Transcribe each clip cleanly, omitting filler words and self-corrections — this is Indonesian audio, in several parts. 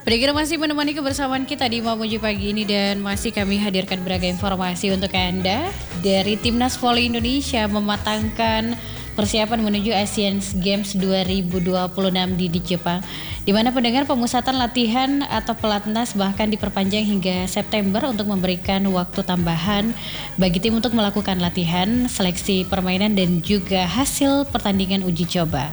Pendengar masih menemani kebersamaan kita di Mamuju pagi ini dan masih kami hadirkan beragam informasi untuk Anda dari Timnas Voli Indonesia mematangkan persiapan menuju Asian Games 2026 di Jepang, di mana pendengar pemusatan latihan atau pelatnas bahkan diperpanjang hingga September untuk memberikan waktu tambahan bagi tim untuk melakukan latihan, seleksi permainan dan juga hasil pertandingan uji coba.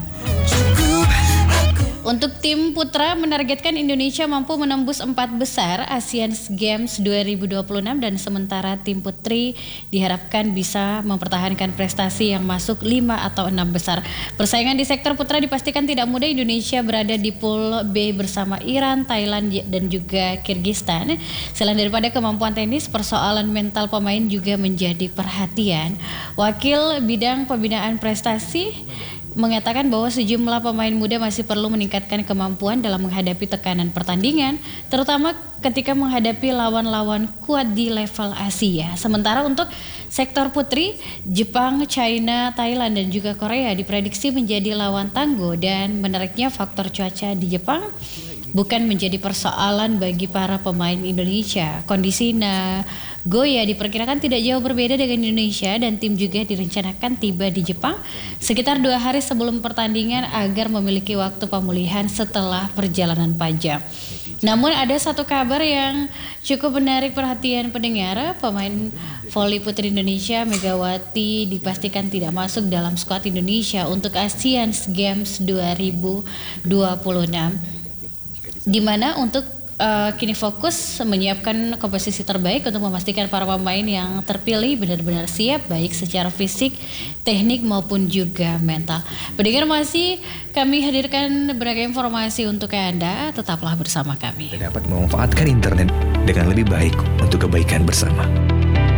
Untuk tim putra menargetkan Indonesia mampu menembus 4 besar Asian Games 2026 dan sementara tim putri diharapkan bisa mempertahankan prestasi yang masuk 5 atau 6 besar. Persaingan di sektor putra dipastikan tidak mudah. Indonesia berada di pool B bersama Iran, Thailand dan juga Kyrgyzstan. Selain daripada kemampuan tenis, persoalan mental pemain juga menjadi perhatian. Wakil Bidang Pembinaan Prestasi mengatakan bahwa sejumlah pemain muda masih perlu meningkatkan kemampuan dalam menghadapi tekanan pertandingan, terutama ketika menghadapi lawan-lawan kuat di level Asia. Sementara untuk sektor putri, Jepang, China, Thailand dan juga Korea diprediksi menjadi lawan tangguh dan menariknya faktor cuaca di Jepang bukan menjadi persoalan bagi para pemain Indonesia. Kondisi Nagoya diperkirakan tidak jauh berbeda dengan Indonesia dan tim juga direncanakan tiba di Jepang sekitar 2 hari sebelum pertandingan agar memiliki waktu pemulihan setelah perjalanan panjang. Namun ada satu kabar yang cukup menarik perhatian pendengar. Pemain voli putri Indonesia Megawati dipastikan tidak masuk dalam skuad Indonesia untuk Asian Games 2026. Di mana untuk kini fokus menyiapkan komposisi terbaik untuk memastikan para pemain yang terpilih benar-benar siap baik secara fisik, teknik maupun juga mental. Pendengar masih kami hadirkan berbagai informasi untuk Anda, tetaplah bersama kami. Dapat memanfaatkan internet dengan lebih baik untuk kebaikan bersama.